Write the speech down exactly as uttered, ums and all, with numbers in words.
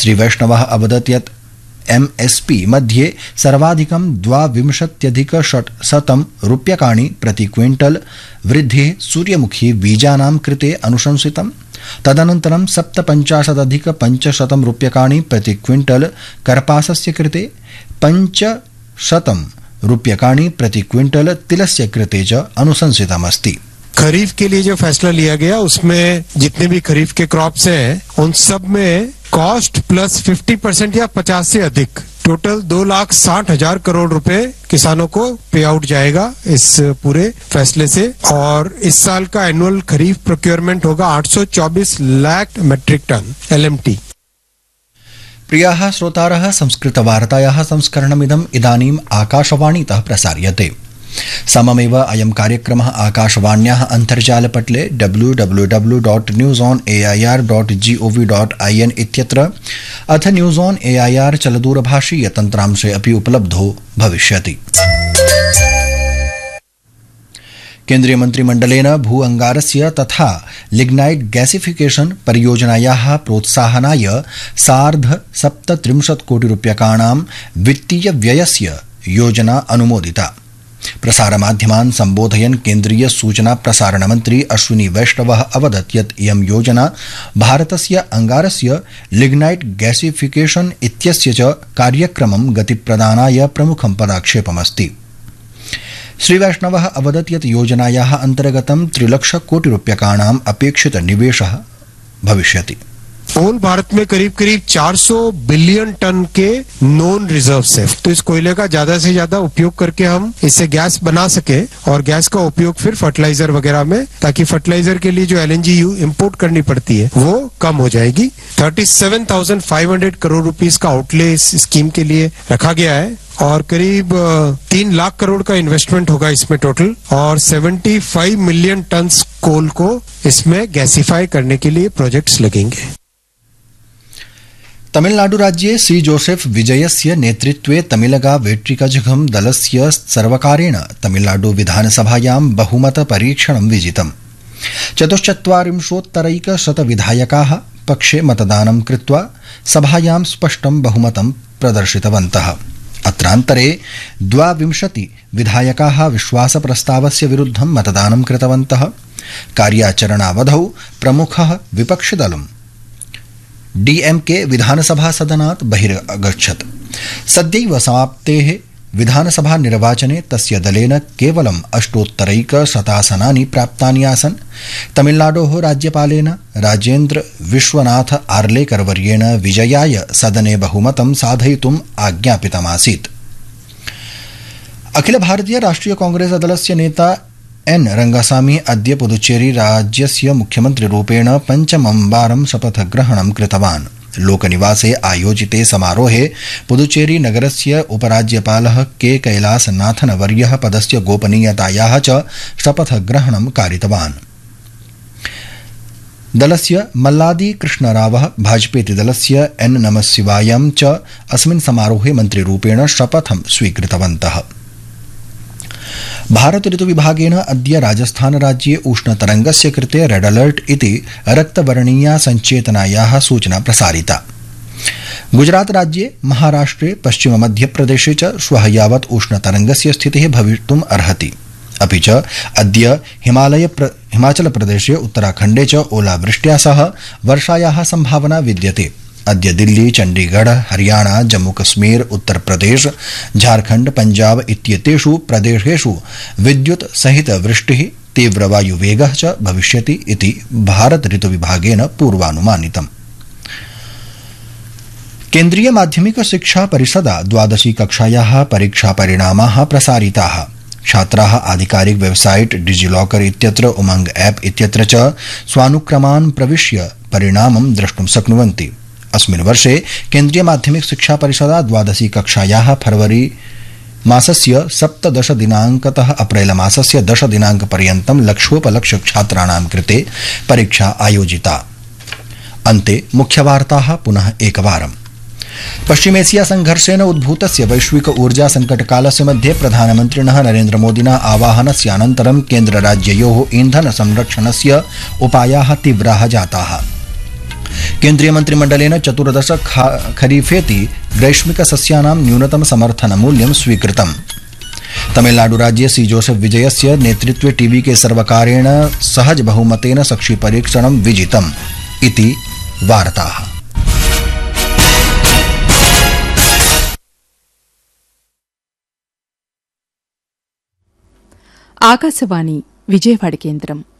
श्रीवैष्णवः अवदत् यत् एमएसपी मध्ये सर्वाधिकं द्वाविंशत्यधिकशतं रूप्यकाणि प्रति क्विंटल वृद्धिः सूर्यमुखी बीजानां कृते अनुशंसितम्। तदनन्तरं सप्तपञ्चाशदधिकपञ्चशतं रूप्यकाणि प्रति क्विंटल कर्पासस्य कृते, पञ्चशतं रूप्यकाणि प्रति क्विंटल तिलस्य कृते च अनुशंसितमस्ति। खरीफ के लिए जो फैसला लिया गया उसमें जितने भी खरीफ के क्रॉप्स हैं उन सब में कॉस्ट प्लस फिफ्टी परसेंट या पचास से अधिक टोटल दो लाख साठ हजार करोड़ रुपए किसानों को पे आउट जाएगा इस पूरे फैसले से। और इस साल का एनुअल खरीफ प्रोक्योरमेंट होगा आठ सौ चौबीस लाख मेट्रिक टन एलएमटी। प्रियाः श्रोतारः, संस्कृतवार्तायाः संस्करणमिदम् इदानीम् आकाशवाणीतः प्रसार्यते। सममेव अयं कार्यक्रमः आकाशवाण्याः अन्तर्जालपटले W W W dot news on A I R dot G O V dot I N इत्यत्र अथ news on A I R चलदूरभाषीय तन्त्रांशे अपि उपलब्धो भविष्यति। केन्द्रीय मन्त्रिमण्डलेन भू अंगारस्य तथा लिग्नाइट गैसिफिकेशन परियोजनायाः प्रोत्साहनाय सार्ध सप्तत्रिंशत् कोटि रूप्यकाणां वित्तीय व्ययस्य योजना अनुमोदिता। प्रसारमाध्यमान् सम्बोधयन् केन्द्रीय सूचना प्रसारण मन्त्री अश्विनी वैष्णवः अवदत् यत् इयं योजना भारतस्य अंगारस्य लिग्नाइट गैसिफिकेशन इत्यस्य च कार्यक्रमं गतिप्रदानाय प्रमुखं पदक्षेपमस्ति। श्रीवैष्णवः अवदत् यत् योजनायाः अन्तर्गतं त्रिलक्ष कोटि रूप्यकाणाम् अपेक्षित निवेशः भविष्यति। होल भारत में करीब करीब चार सौ बिलियन टन के नॉन रिजर्व्स है, तो इस कोयले का ज्यादा से ज्यादा उपयोग करके हम इससे गैस बना सके और गैस का उपयोग फिर फर्टिलाइजर वगैरह में, ताकि फर्टिलाइजर के लिए जो एलएनजी इंपोर्ट करनी पड़ती है वो कम हो जाएगी। सैंतीस हज़ार पाँच सौ करोड़ रुपीस का आउटले इस स्कीम के लिए रखा गया है और करीब तीन लाख करोड़ का इन्वेस्टमेंट होगा इसमें टोटल, और पचहत्तर मिलियन टन कोल को इसमें गैसिफाई करने के लिए प्रोजेक्ट्स लगेंगे। तमिलनाडु राज्ये श्री जोसेफ विजयस्य नेतृत्वे तमिलगा वेट्रिकजघं दलस्य सर्वकारेण तमिलनाडु विधानसभायां बहुमत परीक्षणं विजितम्। चतुश्चत्वारिंशोत्तरैकशत विधायकाः पक्षे मतदानं कृत्वा सभायां स्पष्टं बहुमतं प्रदर्शितवन्तः। अत्रान्तरे द्वाविंशति विधायकाः विश्वासप्रस्तावस्य विरुद्धं मतदानं कृतवन्तः। कार्याचरणावधौ प्रमुखः विपक्षिदलं डीएमके विधानसभा सदनात् बहिरगच्छत्। सद्यैव समाप्तेः विधानसभा निर्वाचने तस्य दलेन केवलम् अष्टोत्तरैकशतासनानि प्राप्तानि आसन्। तमिलनाडोः राज्यपालेन राजेन्द्र विश्वनाथ आर्लेकरवर्येण विजयाय सदने बहुमतं साधयितुम् आज्ञापितमासीत्। अखिल भारतीय राष्ट्रिय कांग्रेस दलस्य नेता एन रंगासामी अद्य पुदुचेरी राज्यस्य मुख्यमन्त्रिरूपेण पञ्चमं वारं शपथग्रहणं कृतवान्। लोकनिवासे आयोजिते समारोहे पुदुचेरी नगरस्य उपराज्यपालः के कैलासनाथन वर्यः पदस्य गोपनीयतायाः च शपथग्रहणं कारितवान्। दलस्य मल्लादी कृष्णरावः भाजपेति दलस्य एन नमशिवायं च अस्मिन् समारोहे मन्त्रिरूपेण शपथं स्वीकृतवन्तः। भारत ऋतुविभागेन अद्य राजस्थान राज्ये उष्णतरंगस्य कृते रेड अलर्ट इति रक्तवर्णीया संचेतनायाः सूचना प्रसारिता। गुजरात राज्ये महाराष्ट्रे पश्चिम मध्यप्रदेशे च श्वः यावत् उष्णतरंगस्य स्थितिः भवितुम् अर्हति। अपि च अद्य हिमालय हिमाचल प्रदेशे उत्तराखण्डे च ओलावृष्ट्या सह वर्षायाः संभावना विद्यते। अद्य दिल्ली, चंडीगढ़, हरियाणा, जम्मू कश्मीर, उत्तर प्रदेश, झारखंड, पंजाब इत्येतेषु प्रदेशेषु विद्युत् सहित वृष्टिः, तीव्रवायुवेगः च भविष्यति इति भारत ऋतुविभागेन पूर्वानुमानितम्। केन्द्रीय माध्यमिक शिक्षा परिषदा द्वादशी कक्षायाः परीक्षा परिणामाः प्रसारिताः। छात्राः आधिकारिक वेबसाइट डिजिलॉकर इत्यत्र उमंग ऐप इत्यत्र च स्वानुक्रमान् प्रविश्य परिणामं द्रष्टुं शक्नुवन्ति। अस्मिन् वर्षे केन्द्रीय माध्यमिक शिक्षा परिषदा द्वादशी कक्षायाः फरवरी मासस्य सप्तदश दिनांकतः अप्रैल मासस्य दश दिनांकपर्यन्तं लक्षोपलक्ष्य छात्राणां कृते परीक्षा आयोजिता। अन्ते मुख्यवार्ताः पुनः एकवारम्। पश्चिमेशिया संघर्षेण उद्भूतस्य वैश्विक ऊर्जा संकटकालस्य मध्ये प्रधानमन्त्रिणः नरेन्द्र मोदिना आवाहनस्य अनन्तरं केन्द्रराज्ययोः ईन्धन संरक्षणस्य उपायाः तीव्राः जाताः। केन्द्रीयमन्त्रिमण्डलेन चतुर्दश खरीफेति ग्रैष्मिकसस्यानां न्यूनतम समर्थनमूल्यं स्वीकृतम्। तमिलनाडुराज्ये सी जोसेफ विजयस्य नेतृत्वे टीवी के सर्वकारेण सहज बहुमतेन सक्षि परीक्षणं विजितम् इति वार्ताः। ఆకాశవాణి విజయవాడ కేంద్రం